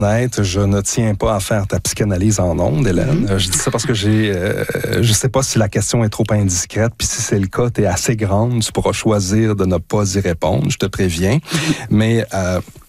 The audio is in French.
honnête, je ne tiens pas à faire ta psychanalyse en ondes, Hélène. Je dis ça parce que je sais pas si la question est trop indiscrète, puis si c'est le cas, tu es assez grande, tu pourras choisir de ne pas y répondre, je te préviens. Mais